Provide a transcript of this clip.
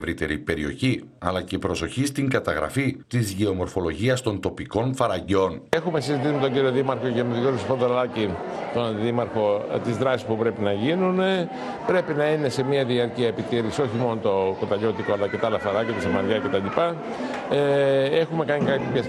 ευρύτερη περιοχή, αλλά και προσοχή στην καταγραφή της γεωμορφολογίας των τοπικών φαραγγιών. Έχουμε συζητήσει με τον κύριο Δήμαρχο και με τον κύριο Σποντολάκη, τον Αντιδήμαρχο, τις δράσεις που πρέπει να γίνουν. Πρέπει να είναι σε μια διαρκή επιτήρηση, όχι μόνο το κοταλιώτικο, αλλά και τα άλλα φαράγγια, τα σαμαριά κτλ. Έχουμε κάνει κάποιες